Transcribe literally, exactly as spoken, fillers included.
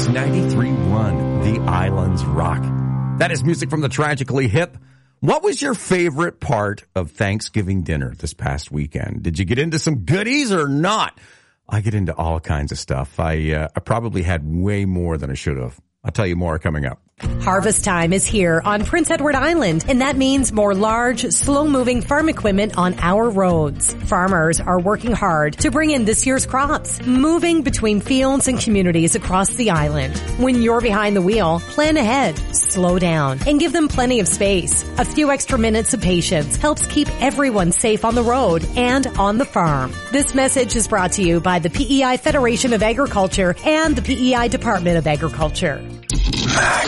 ninety-three point one, The Islands Rock. That is music from the Tragically Hip. What was your favorite part of Thanksgiving dinner this past weekend? Did you get into some goodies or not? I get into all kinds of stuff. I, uh, I probably had way more than I should have. I'll tell you more coming up. Harvest time is here on Prince Edward Island, and that means more large, slow-moving farm equipment on our roads. Farmers are working hard to bring in this year's crops, moving between fields and communities across the island. When you're behind the wheel, plan ahead, slow down, and give them plenty of space. A few extra minutes of patience helps keep everyone safe on the road and on the farm. This message is brought to you by the P E I Federation of Agriculture and the P E I Department of Agriculture.